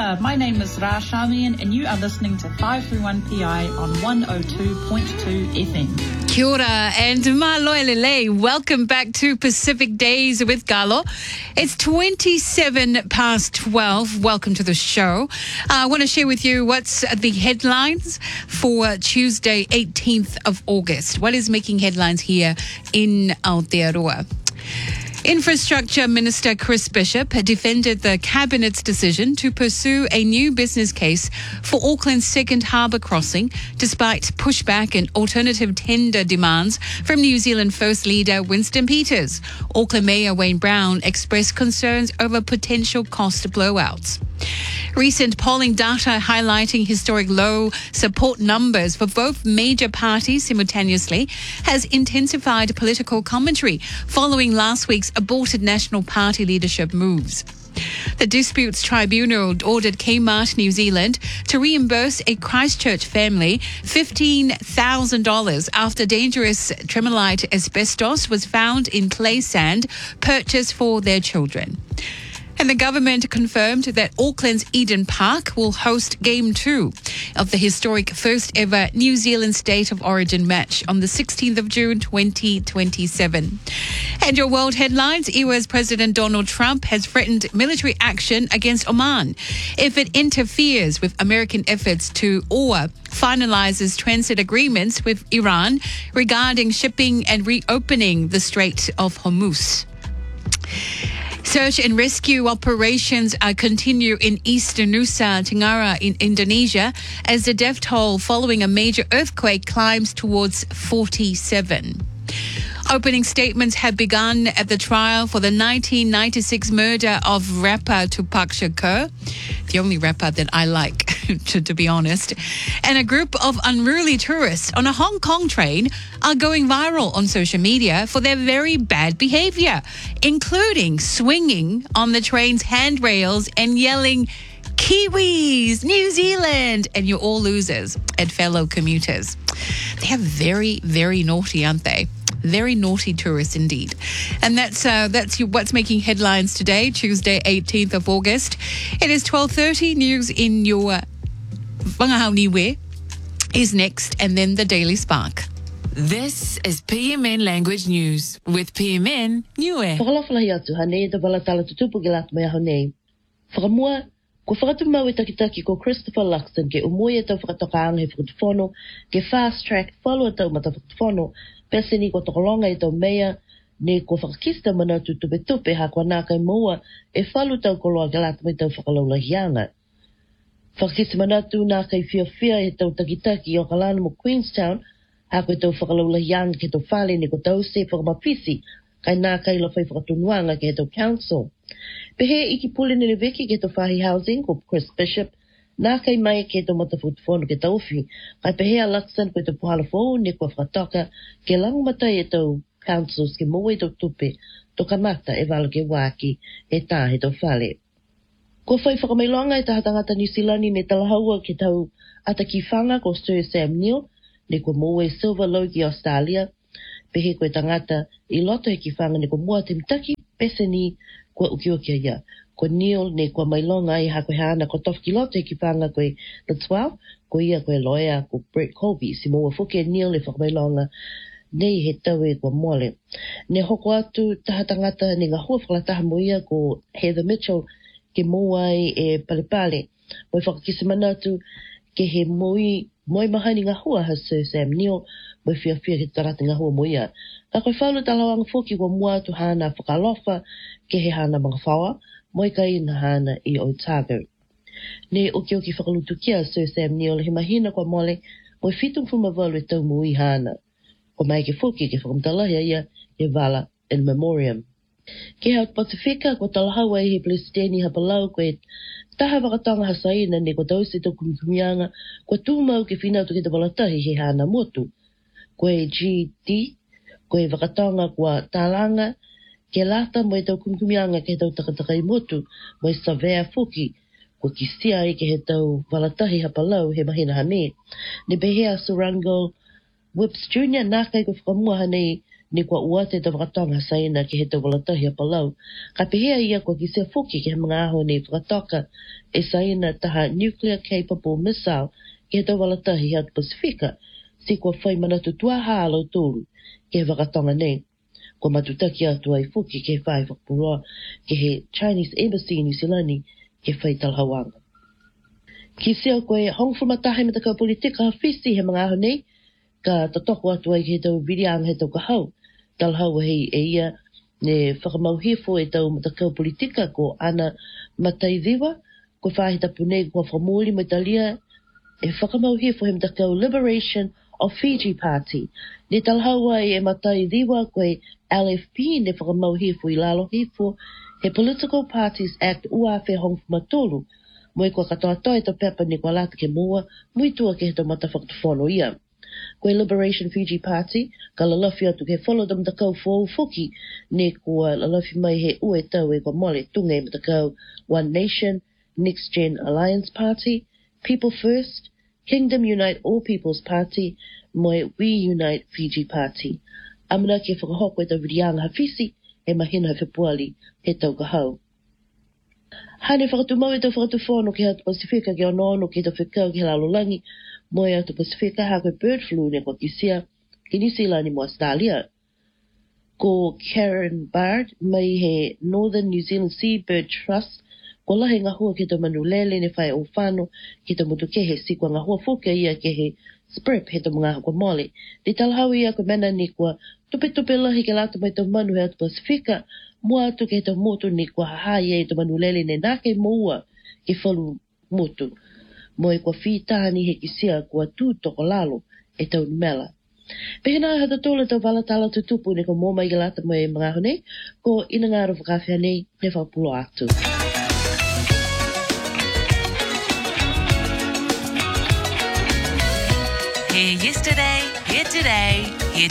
ora, my name is Ra Shamian and you are listening to 531PI on 102.2 FM. Kia ora and maloelele. Welcome back to Pacific Days with Galo. It's 27 past 12. Welcome to the show. I want to share with you what's the headlines for Tuesday, 18th of August. What is making headlines here in Aotearoa? Infrastructure Minister Chris Bishop defended the Cabinet's decision to pursue a new business case for Auckland's second harbour crossing, despite pushback and alternative tender demands from New Zealand First Leader Winston Peters. Auckland Mayor Wayne Brown expressed concerns over potential cost blowouts. Recent polling data highlighting historic low support numbers for both major parties simultaneously has intensified political commentary following last week's aborted National Party leadership moves. The Disputes Tribunal ordered Kmart New Zealand to reimburse a Christchurch family $15,000 after dangerous tremolite asbestos was found in clay sand purchased for their children. And the government confirmed that Auckland's Eden Park will host Game 2 of the historic first ever New Zealand State of Origin match on the 16th of June 2027. And your world headlines, US President Donald Trump has threatened military action against Oman if it interferes with American efforts to or finalizes transit agreements with Iran regarding shipping and reopening the Strait of Hormuz. Search and rescue operations continue in eastern Nusa Tenggara in Indonesia as the death toll following a major earthquake climbs towards 47. Opening statements have begun at the trial for the 1996 murder of rapper Tupac Shakur, the only rapper that I like, to be honest. And a group of unruly tourists on a Hong Kong train are going viral on social media for their very bad behaviour, including swinging on the train's handrails and yelling, "Kiwis, New Zealand," and you're all losers at fellow commuters. They are very, very naughty, aren't they? Very naughty tourists indeed. And that's what's making headlines today, Tuesday, 18th of August. It is 12:30. News in your Wangahau Niue is next, and then the Daily Spark. This is PMN Language News with PMN Niue. Whakalawhalahi atu hane, da walatala tutupu gilat mea hone. Whakamua, ko whakatumau e takitaki ko Christopher Luxon ke umoi e tau whakatokaanga he whakatuwhono, ke fast track follow tau mata whakatuwhono, peseni ko tokolonga e tau mea, ne ko whakakista mana tu tupe ha kua nākai moa e whalu tau koloa gilat mai tau whakalaulahianga. Whakakista mana tu nākai whiawhia e tau takitaki o kalana mo Queenstown, ha koe tau whakalaulahianga ke tau whale ne ko tau se whakamapisi, kai nākai la whai whakatunuanga ke tau council. Pehe iki pule nene veki ke tau whahi housing ko Chris Bishop, nākai mai ke tau matafutufono ke tau whi, kai pehe a Luxon koe tau puhala fōu ne kua whakatoka ke langmatai e tau councils ke moe tau tupe, to kamata e wala ke waki e tā he tau whale. Ko whai whakamailonga e tahatangata New Zealandi ne talahaua ke tau ataki whanga ko Sir Sam Neill, ne kua moe Silver Logie Australia, pehe koe tangata I loto he ki whanga ne kua mua te mitaki peseni kua ukiukia ia. Ko Neil ne kua mailonga I hako hana ko tofki loto he ki whanga koe the 12, ko ia koe loea ko Brett Colby, si moa fuke Neil e whakamailonga nei he tau e kua mole. Ne hoko atu tahatangata ne ngā hua whakalataha mo ia ko Heather Mitchell ke moai e palepale. Moi whakakisa mana atu ke he moi mahani ngā hua ha Sir Sam Neill, moi whiawhia ke tarata ngā hua mo ia. Ka koe whaulu talawanga whoki kua mua atu hana whakalofa ke he hana mga whawa, moi kai na hana I Otago. Ne oki whakalutu kia Sir Sam Neill he mahina kua mole, moi whitung whumavalu e tau mui hana. Ko mai ke whoki ke whakamtalahia ia e wala in memoriam. Ke hau Pacifica ko talahawa he Plesteni hapalau koe taha wakatonga hasaina ne ko tausi tau kumianga ko tūmau ke whinau tuki te walatahi he hana motu. Koe GD, koe wakatonga kua tālanga, ke lata mo e tau kumianga ke tau takatakai motu, mo e savea fuki, ko ki sia I ke he tau walatahi hapalau he mahina hane. Ne behea Surango Whips Jr. nākai ko whakamua hanei ni kua ua te whakatonga saina ki he te walatahi a palau. Ka pehea ia kua ki se fuki ki he mga aho ni whakatoka e saina taha nuclear capable missile ki he te walatahi a Pasifika, si kua whai manatu tuaha alo tūru ki he whakatonga nei. Kua matutaki atu ai fuki ki he whai whakapurua ki he Chinese Embassy in New Zealand ki whai talhawanga. Ki seo koe hongwhamatahe me takau politika hawhisi he mga aho nei, ka tatoko atu ai ki he tau virianga he tau kahau. Talhau hei e ia ne whakamauhifo e tau matakau politika ko ana mataidiwa, ko whahita punei kua whamoli mo Italia e whakamauhifo he matakau Liberation of Fiji Party. Ne talhau ai e mataidiwa koe LFP ne whakamauhifo I lalo hifo he Political Parties Act ua whe hongwhamatolu mo e kua katoa toi to pepa ni kua lata ke mua muitua ke he tau matawhakatawhono ia. Koe Liberation Fiji Party, ka lalafi atu ke wholo da matakau fōu fuki, ne kua lalafi mai he ue tau e kua mole tunga e matakau One Nation, Next Gen Alliance Party, People First, Kingdom Unite All People's Party, moe We Unite Fiji Party. Amana ke whakahoko e tau virianga hawhisi, e mahina whipuali he tau kahau. Hane whakatumau e tau whakatuwhono ki hatu Pasifika ki ono ki tau whikau ki he lalolangi, moe atu Pasifika ha koe bird flu ne kua kisia ki New Zealand mo Australia. Ko Karen Bard mai he Northern New Zealand Seabird Trust ko lahe ngahua ki tau manulele ne whai o whano ki tau mutukehe si kua ngahua fuka ia ke he SPRIP he tau mga kua mole. Di talhau ia ko mena ni kua tupe lahi ke lata mai tau manu he atu Pasifika mua atu ke he tau motu ni kua hahai e tau manulele ne nake moua ki whalu motu. Moe kua whitani he kisia kua tū toko lalo e tau mela. Pehena hata tōla tau walatala tutupu ne ko mōma I lata moe mga hone, ko ina ngāro whakawhia nei ne whapulo atu. Here yesterday, here today, here